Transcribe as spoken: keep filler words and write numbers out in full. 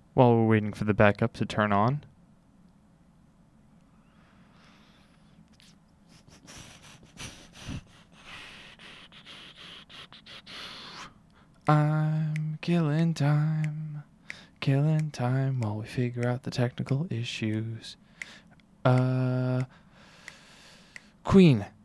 while we're waiting for the backup to turn on. I'm killing time, killing time while we figure out the technical issues. Uh, Queen,